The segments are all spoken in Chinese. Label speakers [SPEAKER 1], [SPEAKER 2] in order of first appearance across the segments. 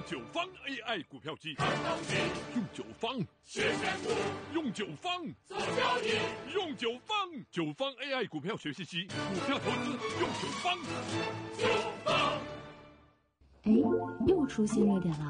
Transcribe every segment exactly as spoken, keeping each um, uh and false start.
[SPEAKER 1] 九方 A I 股票机，用九方
[SPEAKER 2] 学选股，
[SPEAKER 1] 用九方
[SPEAKER 2] 做交易，
[SPEAKER 1] 用九方九方 A I 股票学习机，股票投资用九方。
[SPEAKER 2] 九方。
[SPEAKER 3] 哎，又出新热点了。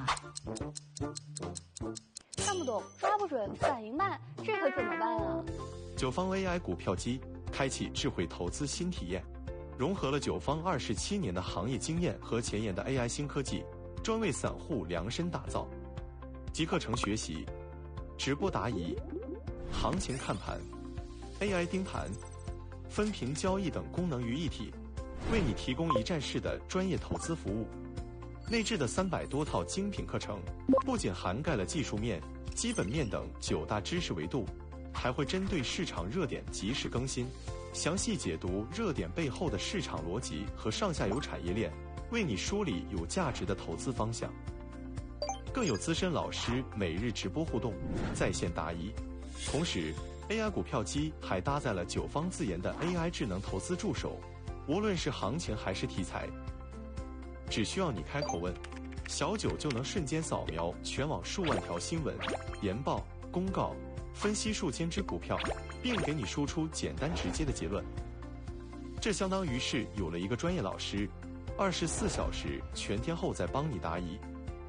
[SPEAKER 4] 看不懂，抓不准，反应慢，这可怎么办啊？
[SPEAKER 5] 九方 A I 股票机开启智慧投资新体验，融合了九方二十七年的行业经验和前沿的 A I 新科技，专为散户量身打造。集课程学习、直播答疑、行情看盘、A I 盯盘、分屏交易等功能于一体，为你提供一站式的专业投资服务。内置的三百多套精品课程，不仅涵盖了技术面、基本面等九大知识维度，还会针对市场热点及时更新，详细解读热点背后的市场逻辑和上下游产业链，为你梳理有价值的投资方向。更有资深老师每日直播互动，在线答疑。同时 A I 股票机还搭载了九方自研的 A I 智能投资助手，无论是行情还是题材，只需要你开口问，小九就能瞬间扫描全网数万条新闻、研报、公告，分析数千只股票，并给你输出简单直接的结论。这相当于是有了一个专业老师，二十四小时全天候在帮你答疑。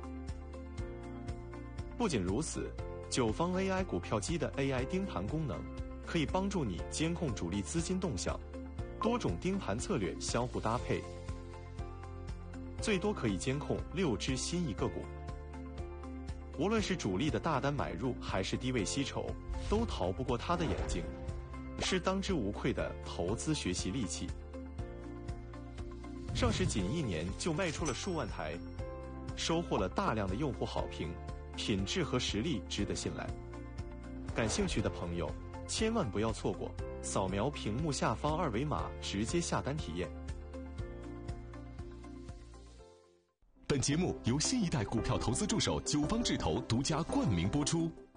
[SPEAKER 5] 不仅如此，九方 A I 股票机的 A I 盯盘功能，可以帮助你监控主力资金动向，多种盯盘策略相互搭配，最多可以监控六只心仪个股。无论是主力的大单买入还是低位吸筹，都逃不过他的眼睛，是当之无愧的投资学习利器。上市仅一年就卖出了数万台，收获了大量的用户好评，品质和实力值得信赖。感兴趣的朋友千万不要错过，扫描屏幕下方二维码直接下单体验。
[SPEAKER 6] 本节目由新一代股票投资助手九方智投独家冠名播出。